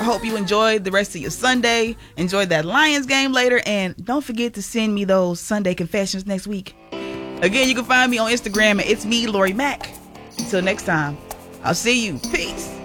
hope you enjoyed the rest of your Sunday. Enjoy that Lions game later. And don't forget to send me those Sunday confessions next week. Again, you can find me on Instagram at It's Me, Lori Mack. Until next time, I'll see you. Peace.